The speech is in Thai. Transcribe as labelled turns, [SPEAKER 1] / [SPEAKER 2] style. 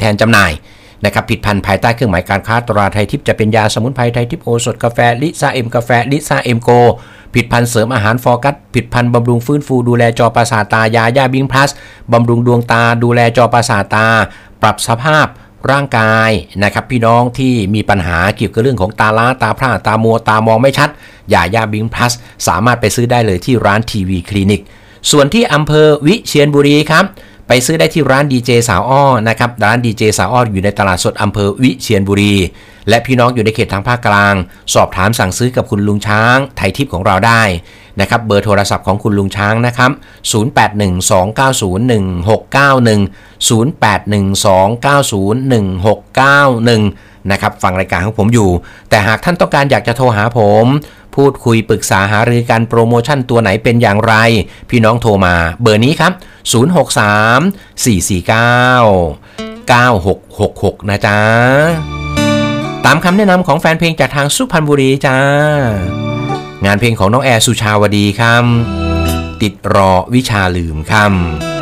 [SPEAKER 1] ทนจำหน่ายนะครับผลิตภัณฑ์ภายใต้เครื่องหมายการค้าตราไทยทิพย์จะเป็นยาสมุนไพรไทยทิพย์โอสถกาแฟลิซ่าเอ็มกาแฟลิซ่าเอ็มโกผลิตภัณฑ์เสริมอาหารฟอร์กัสผลิตภัณฑ์บำรุงฟื้นฟูดูแลจอประสาทตายาย่าบิงพลัสบำรุงดวงตาดูแลจอประสาทตาปรับสภาพร่างกายนะครับพี่น้องที่มีปัญหาเกี่ยวกับเรื่องของตาล้าตาพร่าตามัวตามองไม่ชัดย่าบิงพลัสสามารถไปซื้อได้เลยที่ร้านทีวีคลินิกส่วนที่อำเภอวิเชียรบุรีครับไปซื้อได้ที่ร้านดีเจสาวอ้อนะครับร้านดีเจสาวอ้ออยู่ในตลาดสดอำเภอวิเชียรบุรีและพี่น้องอยู่ในเขตทางภาคกลางสอบถามสั่งซื้อกับคุณลุงช้างไทยทิพย์ของเราได้นะครับเบอร์โทรศัพท์ของคุณลุงช้างนะครับ0812901691 นะครับฟังรายการของผมอยู่แต่หากท่านต้องการอยากจะโทรหาผมพูดคุยปรึกษาหารือกันโปรโมชั่นตัวไหนเป็นอย่างไรพี่น้องโทรมาเบอร์นี้ครับ063-449-9666นะจ๊ะตามคำแนะนำของแฟนเพลงจากทางสุพรรณบุรีจ้างานเพลงของน้องแอร์สุชาวดีครับติดรอวิชาลืมคำ